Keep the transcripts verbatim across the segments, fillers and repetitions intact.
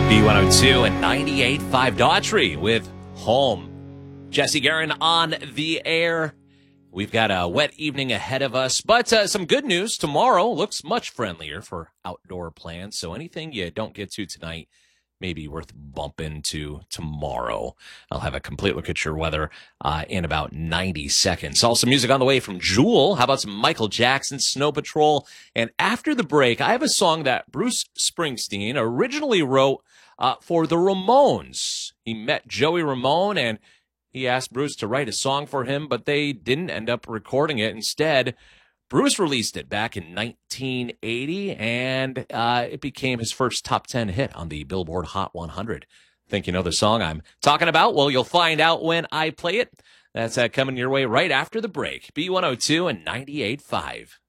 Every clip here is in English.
B one oh two and ninety-eight point five Daughtry with Home. Jesse Guerin on the air. We've got a wet evening ahead of us, but uh, some good news. Tomorrow looks much friendlier for outdoor plans, so anything you don't get to tonight may be worth bumping to tomorrow. I'll have a complete look at your weather uh, in about ninety seconds. Also, music on the way from Jewel. How about some Michael Jackson, Snow Patrol? And after the break, I have a song that Bruce Springsteen originally wrote uh, for the Ramones. He met Joey Ramone, and he asked Bruce to write a song for him, but they didn't end up recording it. Instead, Bruce released it back in nineteen eighty, and uh, it became his first top ten hit on the Billboard Hot one hundred. Think you know the song I'm talking about? Well, you'll find out when I play it. That's uh, coming your way right after the break. B one oh two and ninety-eight point five.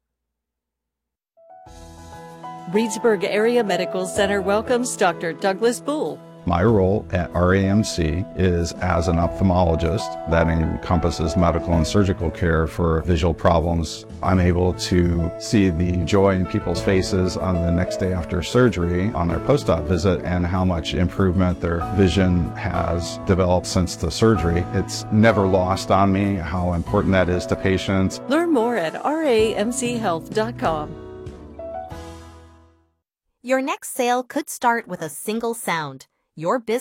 Reedsburg Area Medical Center welcomes Doctor Douglas Bull. My role at R A M C is as an ophthalmologist. That encompasses medical and surgical care for visual problems. I'm able to see the joy in people's faces on the next day after surgery on their post-op visit and how much improvement their vision has developed since the surgery. It's never lost on me how important that is to patients. Learn more at R A M C health dot com. Your next sale could start with a single sound. Your business